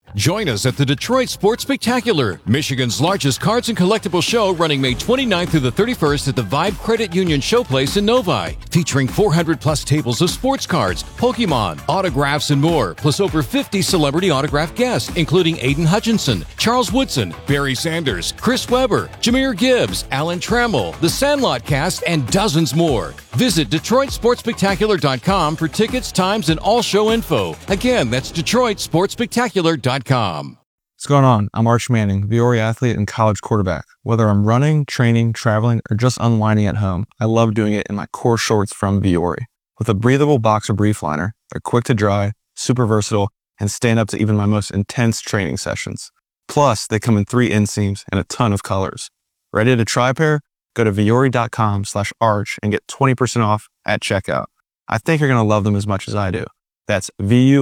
Join us at the Detroit Sports Spectacular, Michigan's largest cards and collectible show, running May 29th through the 31st at the Vibe Credit Union Showplace in Novi, featuring 400-plus tables of sports cards, Pokemon, autographs, and more, plus over 50 celebrity autograph guests, including Aiden Hutchinson, Charles Woodson, Barry Sanders, Chris Webber, Jahmyr Gibbs, Alan Trammell, the Sandlot cast, and dozens more. Visit DetroitSportsSpectacular.com for tickets, times, and all show info. Again, that's DetroitSportsSpectacular.com. What's going on? I'm Arch Manning, Viore athlete and college quarterback. Whether I'm running, training, traveling, or just unwinding at home, I love doing it in my core shorts from Viore. With a breathable boxer brief liner, they're quick to dry, super versatile, and stand up to even my most intense training sessions. Plus, they come in 3 inseams and a ton of colors. Ready to try a pair? Go to Viore.com/arch and get 20% off at checkout. I think you're going to love them as much as I do. That's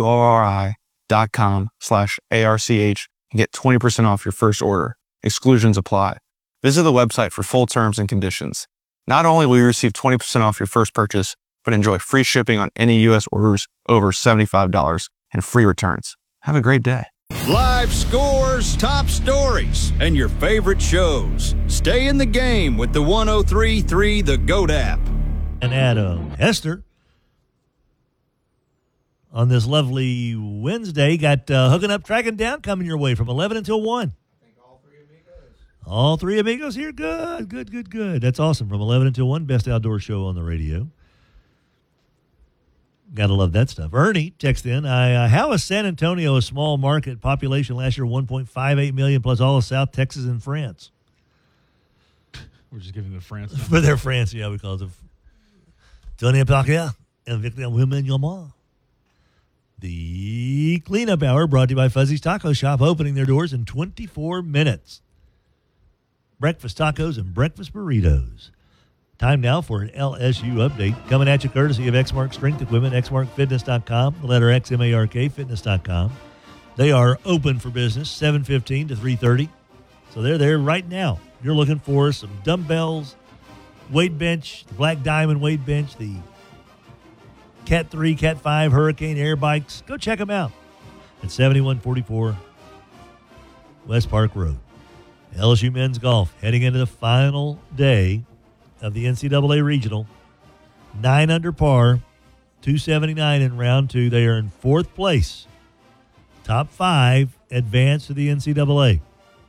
VUORI.com/ARCH and get 20% off your first order. Exclusions apply. Visit the website for full terms and conditions. Not only will you receive 20% off your first purchase, but enjoy free shipping on any U.S. orders over $75 and free returns. Have a great day. Live scores, top stories, and your favorite shows. Stay in the game with the 103.3 The GOAT app. And Adam Hester on this lovely Wednesday got Hooking Up, Tracking Down coming your way from 11 until 1. I think all 3 amigos. All 3 amigos here. Good. That's awesome. From 11 until 1, best outdoor show on the radio. Gotta love that stuff. Ernie texted in, how is San Antonio a small market, population last year 1.58 million, plus all of South Texas and France? We're just giving the France. For their France, yeah, we call it Tony Pakia and Victor Wimmen-Yama. The cleanup hour brought to you by Fuzzy's Taco Shop, opening their doors in 24 minutes. Breakfast tacos and breakfast burritos. Time now for an LSU update. Coming at you courtesy of Exmark Strength Equipment, exmarkfitness.com, the letter X, M-A-R-K, fitness.com. They are open for business, 7:15 to 3:30. So they're there right now. You're looking for some dumbbells, weight bench, the Black Diamond weight bench, the Cat 3, Cat 5 Hurricane air bikes. Go check them out at 7144 West Park Road. LSU men's golf heading into the final day of the NCAA Regional. 9 under par, 279 in round 2. They are in 4th place. Top 5 advance to the NCAA.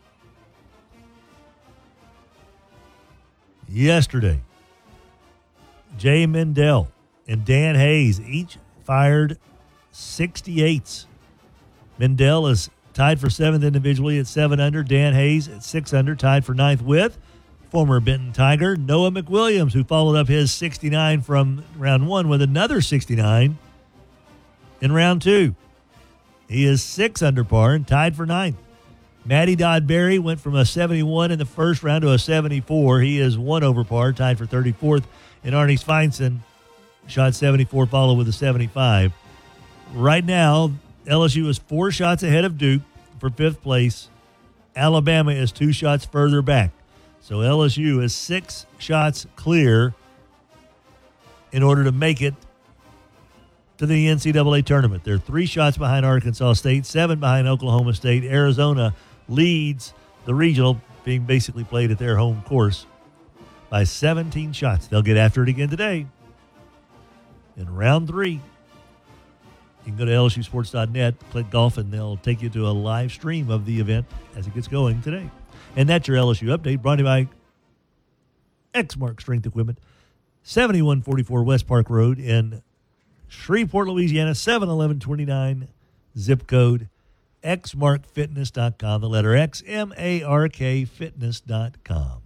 Yesterday, Jay Mendel and Dan Hayes each fired 68s. Mendel is tied for 7th individually at 7 under. Dan Hayes at 6 under, tied for 9th with former Benton Tiger Noah McWilliams, who followed up his 69 from round 1 with another 69 in round 2. He is 6 under par and tied for 9th. Matty Dodberry went from a 71 in the first round to a 74. He is 1 over par, tied for 34th. And Arnie Sveinson shot 74, followed with a 75. Right now, LSU is 4 shots ahead of Duke for 5th place. Alabama is 2 shots further back. So LSU is 6 shots clear in order to make it to the NCAA tournament. They're 3 shots behind Arkansas State, 7 behind Oklahoma State. Arizona leads the regional, being basically played at their home course, by 17 shots. They'll get after it again today in round 3. You can go to lsusports.net, click golf, and they'll take you to a live stream of the event as it gets going today. And that's your LSU update, brought to you by Exmark Strength Equipment, 7144 West Park Road in Shreveport, Louisiana, 71129 zip code. exmarkfitness.com, the letter X, M-A-R-K, fitness.com.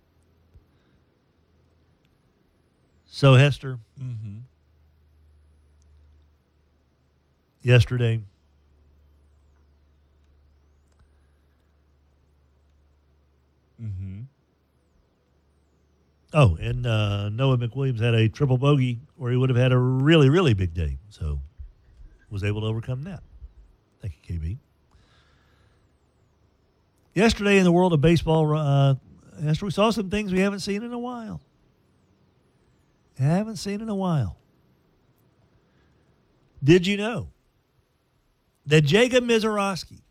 So, Hester, yesterday, oh, and Noah McWilliams had a triple bogey where he would have had a really, really big day. So, was able to overcome that. Thank you, KB. Yesterday in the world of baseball, Hester, we saw some things we haven't seen in a while. Did you know that Jacob Mizorowski